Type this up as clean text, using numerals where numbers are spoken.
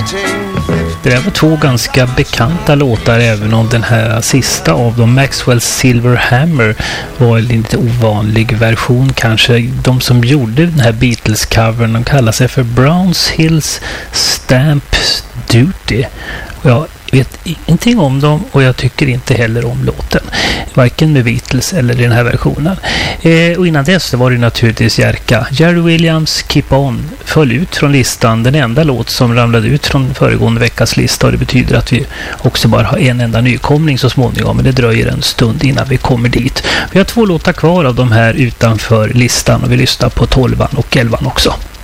Det där var två ganska bekanta låtar, även om den här sista av dem, Maxwell's Silver Hammer, var en lite ovanlig version kanske. De som gjorde den här Beatles-covern, de kallar sig för Browns Hills Stamp Duty. Jag vet ingenting om dem och jag tycker inte heller om låten. Varken med Beatles eller i den här versionen. Och innan dess var det naturligtvis Jerka. Jerry Williams Keep On föll ut från listan. Den enda låt som ramlade ut från föregående veckas lista. Och det betyder att vi också bara har en enda nykomling så småningom. Men det dröjer en stund innan vi kommer dit. Vi har 2 låtar kvar av de här utanför listan och vi lyssnar på 12:an och 11:an också.